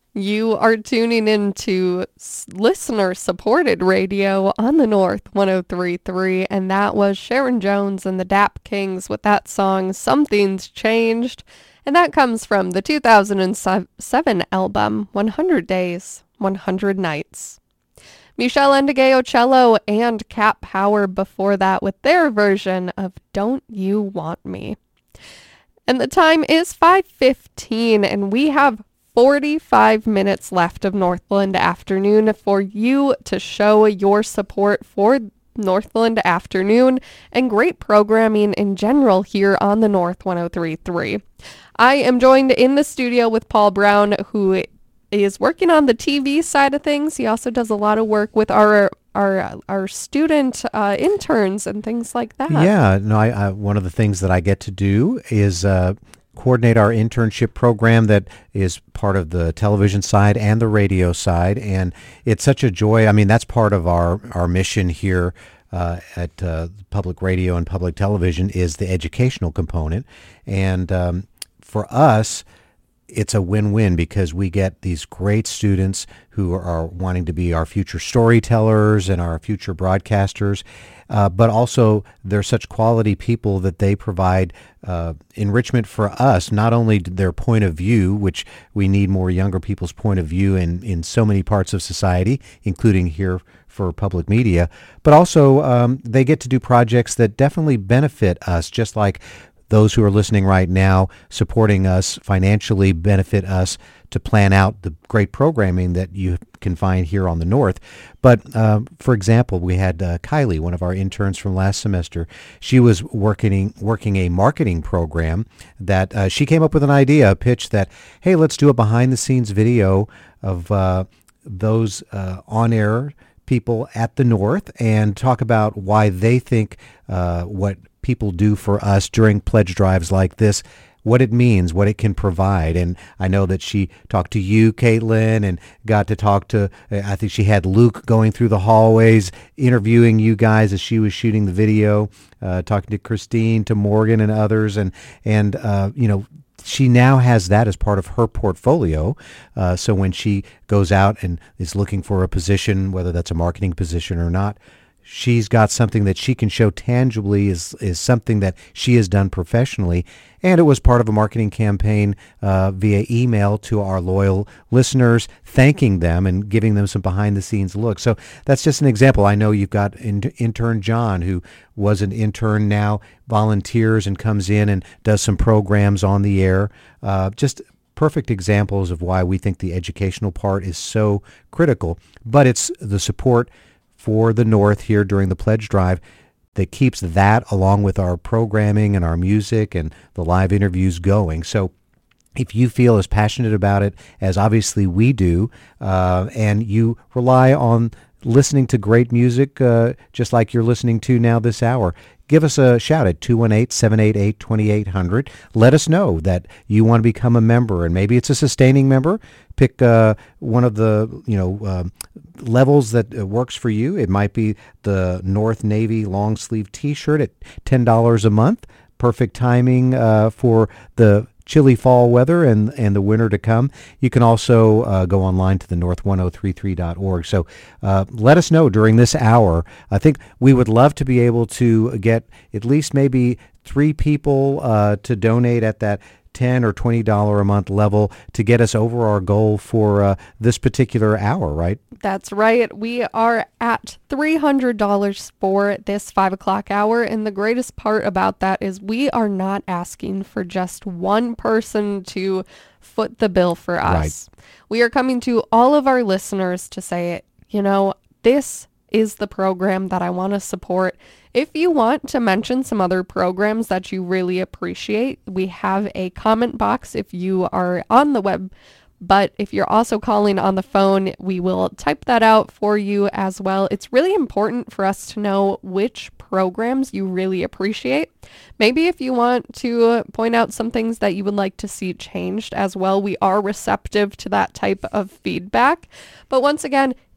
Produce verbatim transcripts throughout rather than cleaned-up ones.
You are tuning into listener-supported radio on the North one oh three point three, and that was Sharon Jones and the Dap Kings with that song, Something's Changed, and that comes from the two thousand seven album, one hundred Days, one hundred Nights. Michelle Ndegeocello and Cat Power before that with their version of Don't You Want Me. And the time is five fifteen, and we have forty-five minutes left of Northland Afternoon for you to show your support for Northland Afternoon and great programming in general here on the North one oh three point three. I am joined in the studio with Paul Brown, who is working on the T V side of things. He also does a lot of work with our our our student uh, interns and things like that. Yeah, no, I, I one of the things that I get to do is uh, coordinate our internship program that is part of the television side and the radio side, and it's such a joy. I mean, that's part of our our mission here uh, at uh, public radio and public television is the educational component, and um, for us, it's a win-win because we get these great students who are wanting to be our future storytellers and our future broadcasters, uh, but also they're such quality people that they provide uh, enrichment for us, not only their point of view, which we need more younger people's point of view in, in so many parts of society, including here for public media, but also um, they get to do projects that definitely benefit us, just like those who are listening right now, supporting us financially, benefit us to plan out the great programming that you can find here on the North. But uh, for example, we had uh, Kylie, one of our interns from last semester. She was working working a marketing program that uh, she came up with an idea, a pitch that, hey, let's do a behind-the-scenes video of uh, those uh, on-air people at the North and talk about why they think uh, what people do for us during pledge drives like this, what it means, what it can provide. And I know that she talked to you, Caitlin, and got to talk to, I think she had Luke going through the hallways, interviewing you guys as she was shooting the video, uh, talking to Christine, to Morgan and others. And, and uh, you know, she now has that as part of her portfolio. Uh, so when she goes out and is looking for a position, whether that's a marketing position or not, she's got something that she can show tangibly is is something that she has done professionally. And it was part of a marketing campaign uh, via email to our loyal listeners, thanking them and giving them some behind-the-scenes look. So that's just an example. I know you've got in, intern John, who was an intern now, volunteers and comes in and does some programs on the air. Uh, just perfect examples of why we think the educational part is so critical. But it's the support for the North here during the pledge drive that keeps that, along with our programming and our music and the live interviews, going. So if you feel as passionate about it as obviously we do, uh, and you rely on listening to great music uh, just like you're listening to now this hour, give us a shout at two one eight, seven eight eight, two eight zero zero. Let us know that you want to become a member, and maybe it's a sustaining member. Pick uh, one of the you know um, levels that uh, works for you. It might be the North Navy long sleeve T-shirt at ten dollars a month. Perfect timing uh, for the chilly fall weather and, and the winter to come. You can also uh, go online to the north ten thirty-three dot org. So uh, let us know during this hour. I think we would love to be able to get at least maybe three people uh, to donate at that ten or twenty dollars a month level to get us over our goal for uh, this particular hour, right? That's right. We are at three hundred dollars for this five o'clock hour. And the greatest part about that is we are not asking for just one person to foot the bill for us. Right. We are coming to all of our listeners to say, you know, this is the program that I want to support. If you want to mention some other programs that you really appreciate, we have a comment box if you are on the web. But if you're also calling on the phone, we will type that out for you as well. It's really important for us to know which programs you really appreciate. Maybe if you want to point out some things that you would like to see changed as well, we are receptive to that type of feedback. But once again,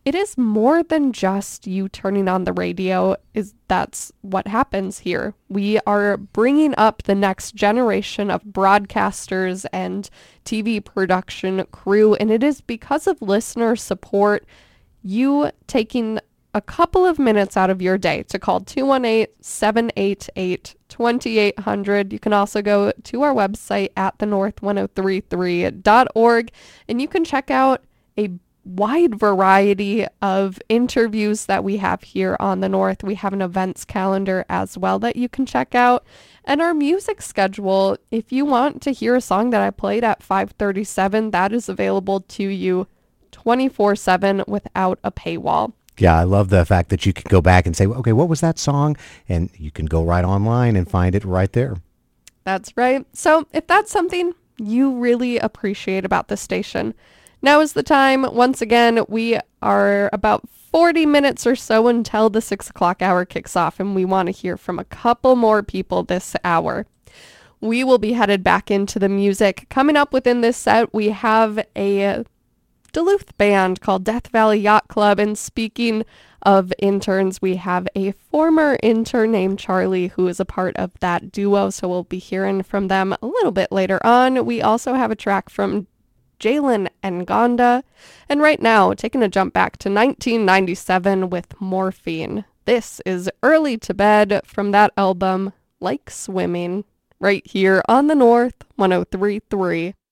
it is more than just you turning on the radio. Is that's what happens here. We are bringing up the next generation of broadcasters and T V production crew, and it is because of listener support, you taking a couple of minutes out of your day to call two one eight, seven eight eight, two eight zero zero. You can also go to our website at the north ten thirty-three dot org, and you can check out a wide variety of interviews that we have here on the North. We have an events calendar as well that you can check out, and our music schedule. If you want to hear a song that I played at five thirty-seven, that is available to you twenty-four seven without a paywall. Yeah, I love the fact that you can go back and say, okay, what was that song? And you can go right online and find it right there. That's right. So if that's something you really appreciate about the station, now is the time. Once again, we are about forty minutes or so until the six o'clock hour kicks off, and we want to hear from a couple more people this hour. We will be headed back into the music. Coming up within this set, we have a Duluth band called Death Valley Yacht Club, and speaking of interns, we have a former intern named Charlie who is a part of that duo, so we'll be hearing from them a little bit later on. We also have a track from Jalen Ngonda, and right now, taking a jump back to nineteen ninety-seven with Morphine. This is Early to Bed from that album, Like Swimming, right here on the North one oh three point three.